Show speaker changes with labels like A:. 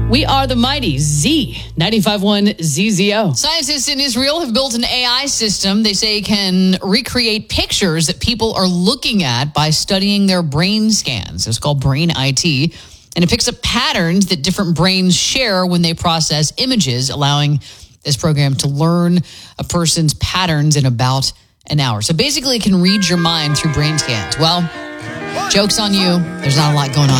A: We are the mighty Z95.1 ZZO.
B: Scientists in Israel have built an AI system they say can recreate pictures that people are looking at by studying their brain scans. It's called Brain IT, and it picks up patterns that different brains share when they process images, allowing this program to learn a person's patterns in about an hour. So basically, it can read your mind through brain scans. Well, joke's on you. There's not a lot going on.